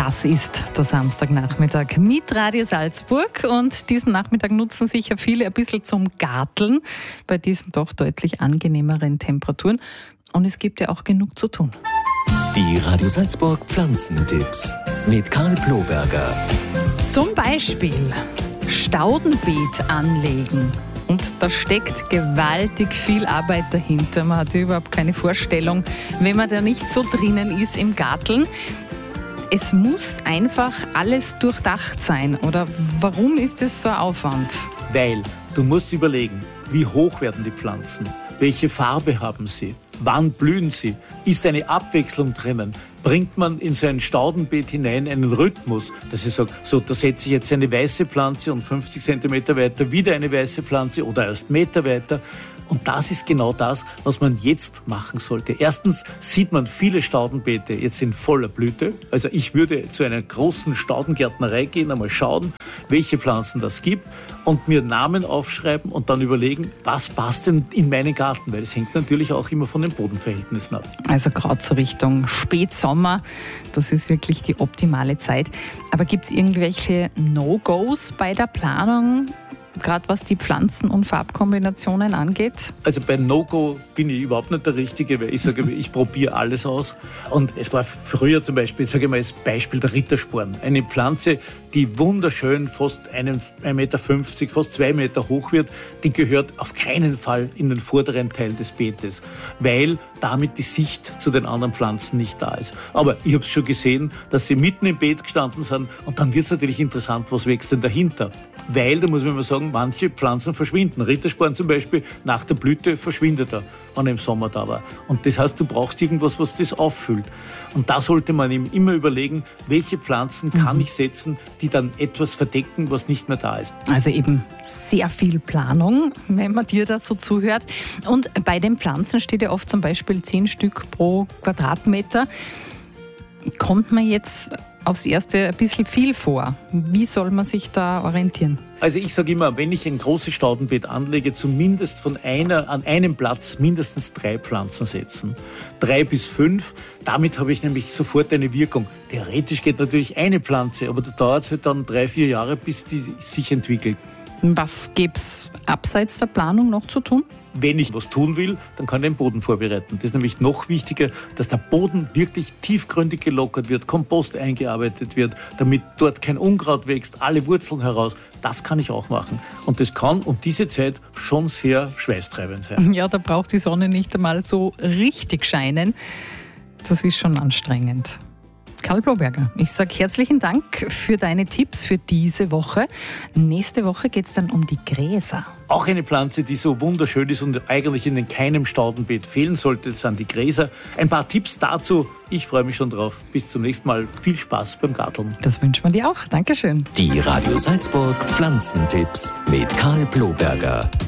Das ist der Samstagnachmittag mit Radio Salzburg und diesen Nachmittag nutzen sicher viele ein bisschen zum Garteln bei diesen doch deutlich angenehmeren Temperaturen und es gibt ja auch genug zu tun. Die Radio Salzburg Pflanzentipps mit Karl Ploberger. Zum Beispiel Staudenbeet anlegen. Und da steckt gewaltig viel Arbeit dahinter. Man hat überhaupt keine Vorstellung, wenn man da nicht so drinnen ist im Garteln. Es muss einfach alles durchdacht sein. Oder warum ist es so ein Aufwand? Weil du musst überlegen, wie hoch werden die Pflanzen? Welche Farbe haben sie? Wann blühen sie? Ist eine Abwechslung drinnen? Bringt man in so ein Staudenbeet hinein einen Rhythmus, dass ich sage, so, da setze ich jetzt eine weiße Pflanze und 50 Zentimeter weiter wieder eine weiße Pflanze oder erst Meter weiter. Und das ist genau das, was man jetzt machen sollte. Erstens sieht man viele Staudenbeete jetzt in voller Blüte. Also ich würde zu einer großen Staudengärtnerei gehen, einmal schauen, welche Pflanzen das gibt und mir Namen aufschreiben und dann überlegen, was passt denn in meinen Garten, weil es hängt natürlich auch immer von den Bodenverhältnissen ab. Also gerade so Richtung Spätsommer, das ist wirklich die optimale Zeit. Aber gibt es irgendwelche No-Gos bei der Planung? Gerade was die Pflanzen- und Farbkombinationen angeht? Also bei No-Go bin ich überhaupt nicht der Richtige, weil ich sage, ich probiere alles aus. Und es war früher zum Beispiel, sage ich mal als Beispiel der Rittersporn. Eine Pflanze, die wunderschön fast 1,50 Meter, fast 2 Meter hoch wird, die gehört auf keinen Fall in den vorderen Teil des Beetes, weil damit die Sicht zu den anderen Pflanzen nicht da ist. Aber ich habe es schon gesehen, dass sie mitten im Beet gestanden sind und dann wird es natürlich interessant, was wächst denn dahinter. Weil, da muss man mal sagen, manche Pflanzen verschwinden. Rittersporn zum Beispiel, nach der Blüte verschwindet er, wenn er im Sommer da war. Und das heißt, du brauchst irgendwas, was das auffüllt. Und da sollte man ihm immer überlegen, welche Pflanzen kann ich setzen, die dann etwas verdecken, was nicht mehr da ist. Also eben sehr viel Planung, wenn man dir da so zuhört. Und bei den Pflanzen steht ja oft zum Beispiel 10 Stück pro Quadratmeter. Kommt man jetzt aufs Erste ein bisschen viel vor? Wie soll man sich da orientieren? Also ich sage immer, wenn ich ein großes Staudenbeet anlege, zumindest an einem Platz mindestens 3 Pflanzen setzen. 3 bis 5, damit habe ich nämlich sofort eine Wirkung. Theoretisch geht natürlich eine Pflanze, aber da dauert es halt dann 3-4 Jahre, bis die sich entwickelt. Was gäbe es abseits der Planung noch zu tun? Wenn ich was tun will, dann kann ich den Boden vorbereiten. Das ist nämlich noch wichtiger, dass der Boden wirklich tiefgründig gelockert wird, Kompost eingearbeitet wird, damit dort kein Unkraut wächst, alle Wurzeln heraus. Das kann ich auch machen. Und das kann um diese Zeit schon sehr schweißtreibend sein. Ja, da braucht die Sonne nicht einmal so richtig scheinen. Das ist schon anstrengend. Karl Ploberger, ich sage herzlichen Dank für deine Tipps für diese Woche. Nächste Woche geht es dann um die Gräser. Auch eine Pflanze, die so wunderschön ist und eigentlich in keinem Staudenbeet fehlen sollte, sind die Gräser. Ein paar Tipps dazu. Ich freue mich schon drauf. Bis zum nächsten Mal. Viel Spaß beim Garteln. Das wünschen wir dir auch. Dankeschön. Die Radio Salzburg Pflanzentipps mit Karl Ploberger.